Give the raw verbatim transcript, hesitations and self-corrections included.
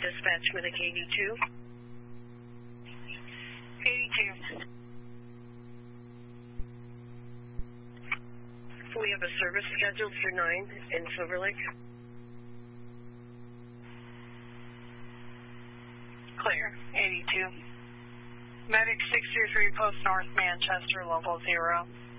Dispatch Medic eighty-two. eighty-two. We have a service scheduled for nine in Silver Lake. Clear, eighty-two. Medic six two three, post North Manchester, level zero.